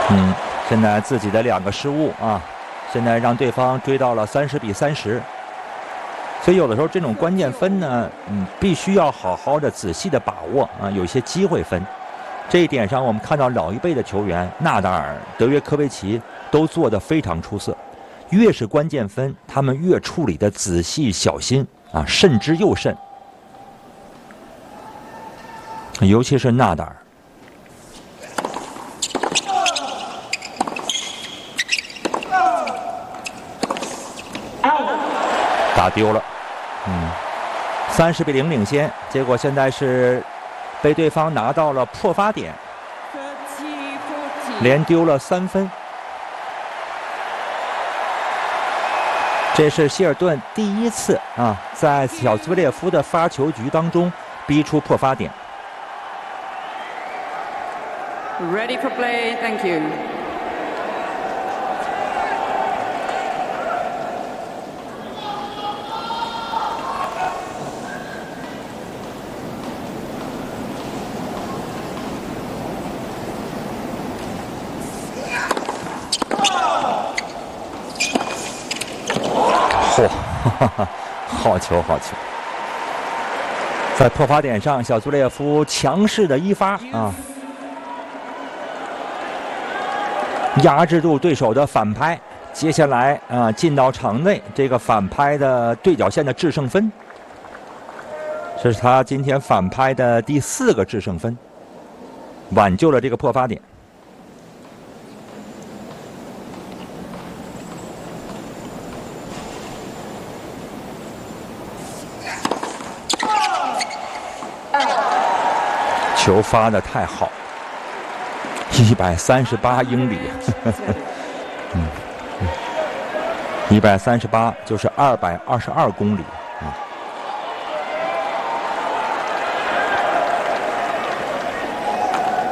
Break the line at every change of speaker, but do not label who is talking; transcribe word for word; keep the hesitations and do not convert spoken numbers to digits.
嗯，现在自己的两个失误啊，现在让对方追到了三十比三十。所以有的时候这种关键分呢，嗯，必须要好好的、仔细的把握啊，有一些机会分。这一点上，我们看到老一辈的球员纳达尔、德约科维奇都做得非常出色。越是关键分，他们越处理的仔细小心啊，慎之又慎。尤其是纳达尔。打丢了，嗯，三十比零领先，结果现在是被对方拿到了破发点，连丢了三分。这是希尔顿第一次啊，在小兹维列夫的发球局当中逼出破发点。
Ready for play, thank you.
嚯，哈哈，好球好球！在破发点上，小兹列夫强势的一发啊，压制住对手的反拍。接下来啊，进到场内，这个反拍的对角线的制胜分，这是他今天反拍的第四个制胜分，挽救了这个破发点。球发的太好，一百三十八英里，嗯，一百三十八就是二百二十二公里。